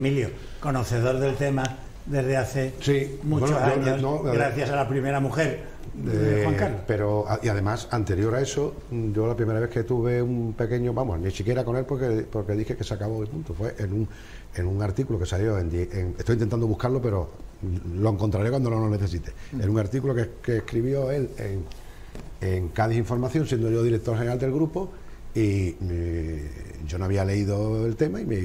Emilio, conocedor del tema desde hace muchos años, gracias a la primera mujer de Juan Carlos. Pero, y además, anterior a eso, yo la primera vez que tuve un pequeño, vamos, ni siquiera con él porque dije que se acabó y punto, fue en un artículo que salió estoy intentando buscarlo, pero lo encontraré cuando lo necesite. En un artículo que escribió él en Cádiz Información, siendo yo director general del grupo, y yo no había leído el tema y me